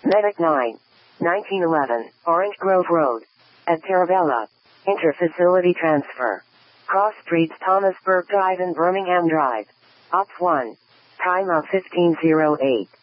Medic 9. 1911, Orange Grove Road. At Terravella. Interfacility transfer. Cross Streets Thomas Burke Drive and Birmingham Drive. Op 1. Time of 1508.